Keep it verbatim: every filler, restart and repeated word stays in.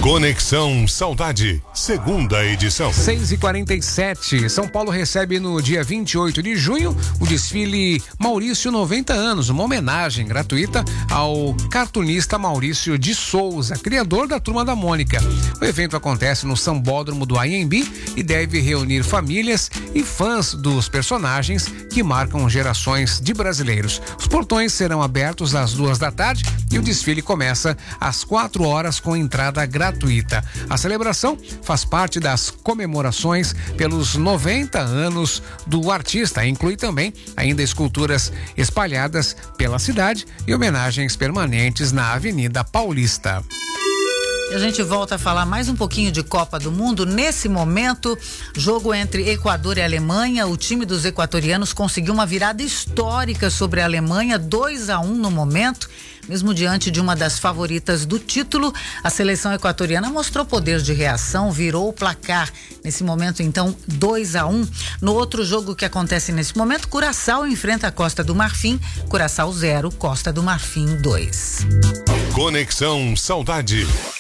Conexão Saudade, segunda edição. seis e quarenta e sete. São Paulo recebe no dia vinte e oito de junho o desfile Maurício noventa anos, uma homenagem gratuita ao cartunista Maurício de Souza, criador da Turma da Mônica. O evento acontece no Sambódromo do Anhembi e deve reunir famílias e fãs dos personagens que marcam gerações de brasileiros. Os portões serão abertos às duas da tarde e o desfile começa às quatro horas com entrada gratuita. A celebração faz parte das comemorações pelos noventa anos do artista. Inclui também ainda esculturas espalhadas pela cidade e homenagens permanentes na Avenida Paulista. E a gente volta a falar mais um pouquinho de Copa do Mundo. Nesse momento, jogo entre Equador e Alemanha. O time dos equatorianos conseguiu uma virada histórica sobre a Alemanha, dois a um no momento. Mesmo diante de uma das favoritas do título, a seleção equatoriana mostrou poder de reação, virou o placar. Nesse momento, então, dois a um. No outro jogo que acontece nesse momento, Curaçao enfrenta a Costa do Marfim. Curaçao zero, Costa do Marfim dois. Conexão Saudade.